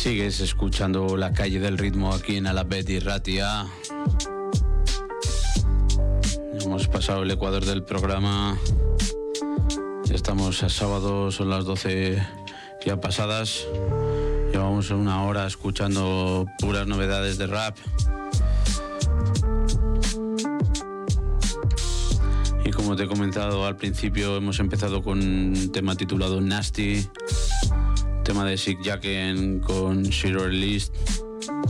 Sigues escuchando La Calle del Ritmo aquí en Alabet y Ratia. Hemos pasado el ecuador del programa. Ya estamos a sábado, son las 12 ya pasadas. Llevamos una hora escuchando puras novedades de rap. Y como te he comentado al principio, hemos empezado con un tema titulado Nasty, tema de Sick Jacken con Zero List.